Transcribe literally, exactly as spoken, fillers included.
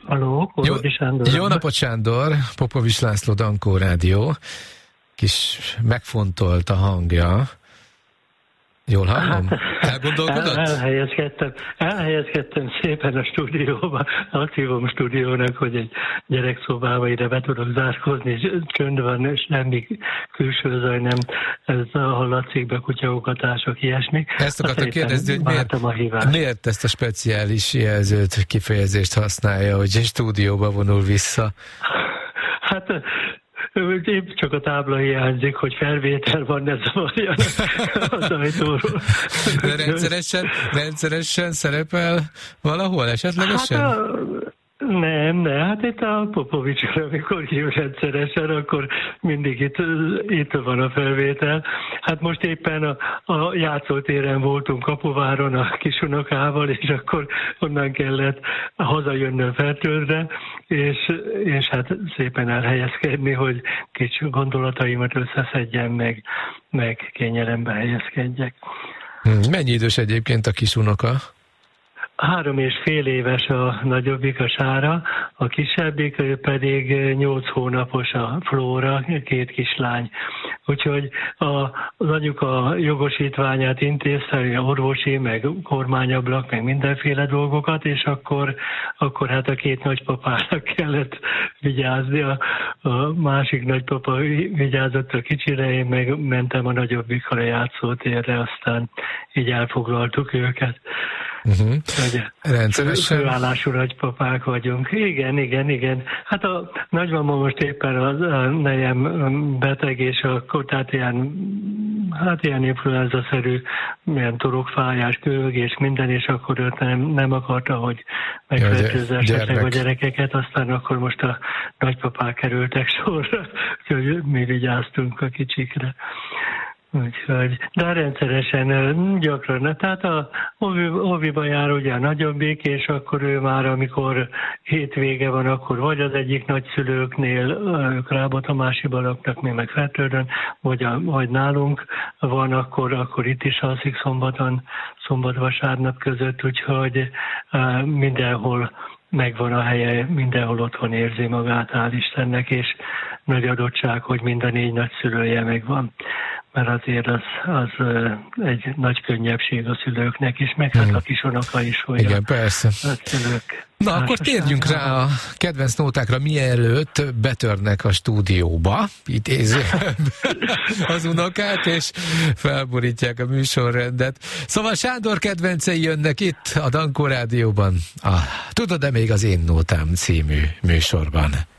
Halló, Kórosi Sándor. Jó napot, Sándor! Popovics László, Dankó Rádió. Kis megfontolt a hangja. Jól hallom? Elgondolkodott? El, elhelyezkedtem, elhelyezkedtem szépen a stúdióba. Azt hívom stúdiónak, hogy egy gyerekszobába ide be tudok zárkózni, és csönd van, és semmi külső zaj, nem ez hallatszik be, kutyaokatások, ilyesmi. Ezt akartam kérdezni, hogy miért, miért ezt a speciális jelzőt, kifejezést használja, hogy egy stúdióba vonul vissza? Hát épp csak a tábla hiányzik, hogy felvétel van, ne zavarjanak az ajtóról. De rendszeresen, rendszeresen szerepel valahol esetlegesen? Hát a, nem, nem, hát itt a Popovicsra, amikor hív rendszeresen, akkor mindig itt, itt van a felvétel. Hát most éppen a, a játszótéren voltunk Kapuváron a kisunokával, és akkor onnan kellett hazajönnöm Fertőrre, és, és hát szépen elhelyezkedni, hogy kicsi gondolataimat összeszedjem, meg, meg kényelembe helyezkedjek. Mennyi idős egyébként a kisunoka? Három és fél éves a nagyobbik, a Sára, a kisebbik pedig nyolc hónapos a Flóra, két kislány. Úgyhogy a, az anyuka jogosítványát intézte, orvosi, meg kormányablak, meg mindenféle dolgokat, és akkor, akkor hát a két nagypapának kellett vigyázni. A, a másik nagypapa vigyázott a kicsire, én meg mentem a nagyobbikkal a játszótérre, aztán így elfoglaltuk őket. Uh-huh. Rendszeresen. Főállású nagypapák vagyunk. Igen, igen, igen. Hát a nagymama most éppen a nejem beteg, és akkor tehát ilyen, hát ilyen influenza-szerű, ilyen torokfájás, köhögés, minden, és akkor őt nem, nem akarta, hogy megfertőzze esetleg a gyerekeket, aztán akkor most a nagypapák kerültek sorra, úgyhogy mi vigyáztunk a kicsikre. Úgyhogy, de rendszeresen gyakran, tehát a óviba jár ugye a nagyobbik, és akkor ő már, amikor hétvége van, akkor vagy az egyik nagyszülőknél, ők Rábotamásiban laknak, mi meg Fertőrön, vagy, a, vagy nálunk van, akkor, akkor itt is alszik szombaton, szombat-vasárnap között, úgyhogy uh, mindenhol megvan a helye, mindenhol otthon érzi magát, hál' Istennek, és nagy adottság, hogy mind a négy nagyszülője megvan. Mert azért az, az egy nagy könnyebbség a szülőknek is, meg hát a kisonoka is, hogy igen, a persze. nagyszülők. Na, akkor térjünk rá a kedvenc nótákra, mielőtt betörnek a stúdióba, idézően az unokák, és felborítják a műsorrendet. Szóval Sándor kedvencei jönnek itt a Dankó Rádióban, a Tudod-e még az én nótám című műsorban.